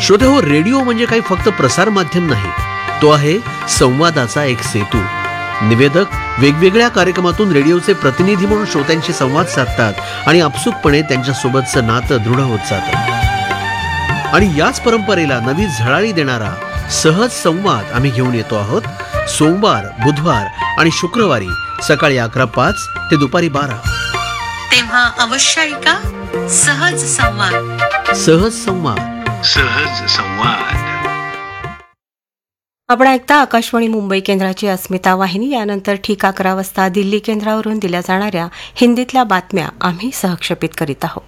श्रोतेहो, radio म्हणजे काही फक्त प्रसार माध्यम नाही, तो आहे संवादाचा एक सेतू. निवेदक वेगवेगळ्या कार्यक्रमातून रेडिओचे प्रतिनिधी म्हणून श्रोत्यांशी संवाद साधतात आणि आपसुकपणे त्यांच्यासोबतचं नातं दृढ होत जातं. आणि याच परंपरेला नवी झळाळी देणारा सहज संवाद आम्ही घेऊन येतो आहोत. सोमवार, बुधवार आणि शुक्रवारी सकाळी 11:05 ते दुपारी 12. तेव्हा अवश्य ऐका सहज संवाद. सहज संवाद. सहज संवाद. आपण ऐकता आकाशवाणी मुंबई केंद्राची अस्मिता वाहिनी. यानंतर ठीक 11 वाजता दिल्ली केंद्रावरून दिल्या जाणाऱ्या हिंदीतल्या बातम्या आम्ही सहक्षेपित करीत आहोत.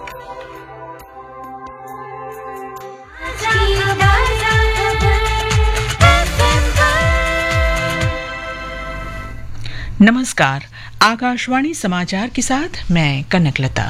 नमस्कार, आकाशवाणी समाचार के साथ मैं कनकलता.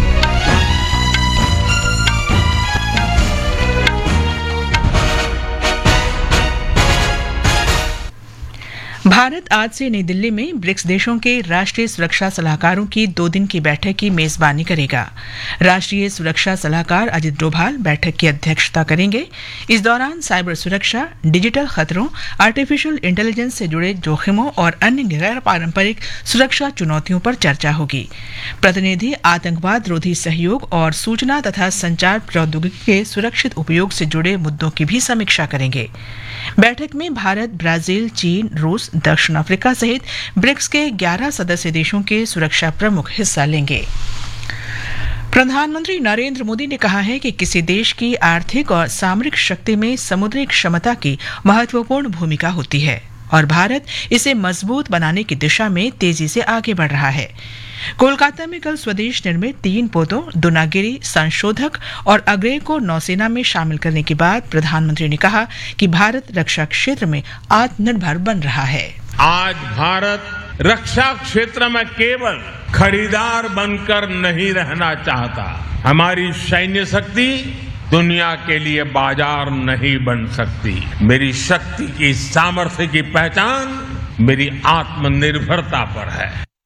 भारत आज से नई दिल्ली में ब्रिक्स देशों के राष्ट्रीय सुरक्षा सलाहकारों की 2 दिन की बैठक की मेजबानी करेगा. राष्ट्रीय सुरक्षा सलाहकार अजित डोभाल बैठक की अध्यक्षता करेंगे. इस दौरान साइबर सुरक्षा, डिजिटल खतरों, आर्टिफिशियल इंटेलिजेंस से जुड़े जोखिमों और अन्य गैर पारंपरिक सुरक्षा चुनौतियों पर चर्चा होगी. प्रतिनिधि आतंकवाद रोधी सहयोग और सूचना तथा संचार प्रौद्योगिकी के सुरक्षित उपयोग से जुड़े मुद्दों की भी समीक्षा करेंगे. बैठक में भारत, ब्राजील, चीन, रूस, दक्षिण अफ्रीका सहित ब्रिक्स के 11 सदस्य देशों के सुरक्षा प्रमुख हिस्सा लेंगे. प्रधानमंत्री नरेंद्र मोदी ने कहा है कि किसी देश की आर्थिक और सामरिक शक्ति में समुद्री क्षमता की महत्वपूर्ण भूमिका होती है और भारत इसे मजबूत बनाने की दिशा में तेजी से आगे बढ़ रहा है. कोलकाता में कल स्वदेश निर्मित 3 पोतों दुनागिरी, संशोधक और अग्रेय को नौसेना में शामिल करने के बाद प्रधानमंत्री ने कहा कि भारत रक्षा क्षेत्र में आत्मनिर्भर बन रहा है. आज भारत रक्षा क्षेत्र में केवल खरीदार बनकर नहीं रहना चाहता. हमारी सैन्य शक्ति दुनिया के लिए बाजार नहीं बन सकती. मेरी शक्ति की, सामर्थ्य की पहचान मेरी आत्मनिर्भरता पर है.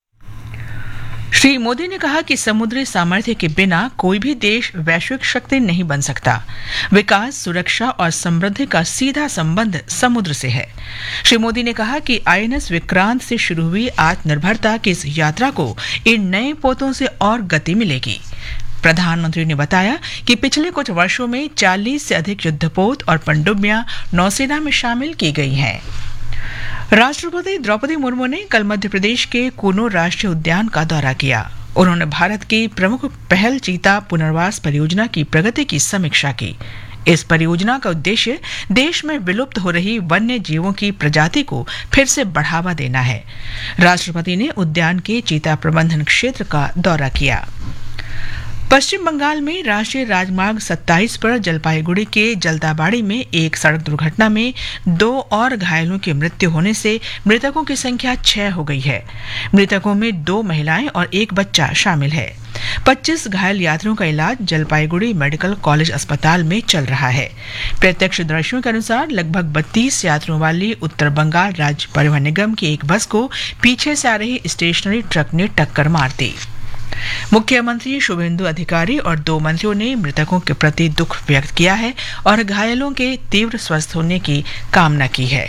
श्री मोदी ने कहा कि समुद्री सामर्थ्य के बिना कोई भी देश वैश्विक शक्ति नहीं बन सकता. विकास, सुरक्षा और समृद्धि का सीधा संबंध समुद्र से है. श्री मोदी ने कहा कि INS विक्रांत से शुरू हुई आत्मनिर्भरता की इस यात्रा को इन नए पोतों से और गति मिलेगी. प्रधानमंत्री ने बताया कि पिछले कुछ वर्षों में 40 से अधिक युद्धपोत और पनडुब्बियां नौसेना में शामिल की गई हैं. राष्ट्रपति द्रौपदी मुर्मू ने कल मध्य प्रदेश के कूनो राष्ट्रीय उद्यान का दौरा किया. उन्होंने भारत की प्रमुख पहल चीता पुनर्वास परियोजना की प्रगति की समीक्षा की. इस परियोजना का उद्देश्य देश में विलुप्त हो रही वन्य जीवों की प्रजाति को फिर से बढ़ावा देना है. राष्ट्रपति ने उद्यान के चीता प्रबंधन क्षेत्र का दौरा किया. पश्चिम बंगाल में राष्ट्रीय राजमार्ग 27 पर जलपाईगुड़ी के जल्दाबाड़ी में एक सड़क दुर्घटना में 2 और घायलों की मृत्यु होने से मृतकों की संख्या 6 हो गई है. मृतकों में 2 महिलाएं और 1 बच्चा शामिल है. 25 घायल यात्रियों का इलाज जलपाईगुड़ी मेडिकल कॉलेज अस्पताल में चल रहा है. प्रत्यक्षदर्शियों के अनुसार लगभग 32 यात्रियों वाली उत्तर बंगाल राज्य परिवहन निगम की एक बस को पीछे से आ रही स्टेशनरी ट्रक ने टक्कर मार दी. मुख्यमंत्री शुभेंदु अधिकारी और 2 मंत्रियों ने मृतकों के प्रति दुख व्यक्त किया है और घायलों के तीव्र स्वस्थ होने की कामना की है.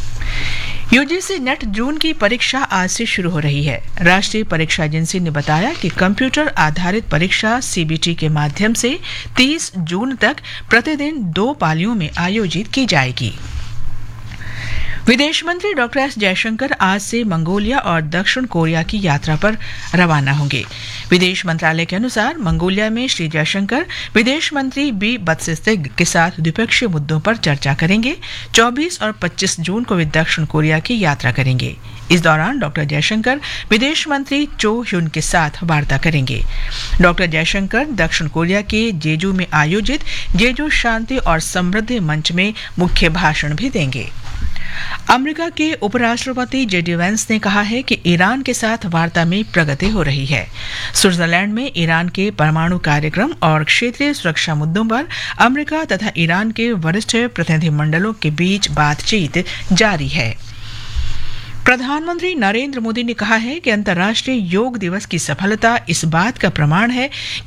यूजीसी नेट जून की परीक्षा आज से शुरू हो रही है. राष्ट्रीय परीक्षा एजेंसी ने बताया कि कंप्यूटर आधारित परीक्षा CBT के माध्यम से 30 जून तक प्रतिदिन 2 पालियों में आयोजित की जाएगी. विदेश मंत्री डॉ. एस जयशंकर आज से मंगोलिया और दक्षिण कोरिया की यात्रा पर रवाना होंगे. विदेश मंत्रालय के अनुसार मंगोलिया में श्री जयशंकर विदेश मंत्री बी बत्सिस्तिग के साथ द्विपक्षीय मुद्दों पर चर्चा करेंगे. 24 और 25 जून को वे दक्षिण कोरिया की यात्रा करेंगे. इस दौरान डॉ. जयशंकर विदेश मंत्री चो ह्युन के साथ वार्ता करेंगे. डॉ. जयशंकर दक्षिण कोरिया के जेजू में आयोजित जेजू शांति और समृद्धि मंच में मुख्य भाषण भी देंगे. अमेरिका के उपराष्ट्रपति JD वैंस ने कहा है कि ईरान के साथ वार्ता में प्रगति हो रही है. स्विट्जरलैंड में ईरान के परमाणु कार्यक्रम और क्षेत्रीय सुरक्षा मुद्दों पर अमेरिका तथा ईरान के वरिष्ठ प्रतिनिधिमंडलों के बीच बातचीत जारी है. प्रधानमंत्री नरेंद्र मोदी ने कहा है कि अंतर्राष्ट्रीय योग दिवस की सफलता इस बात का प्रमाण है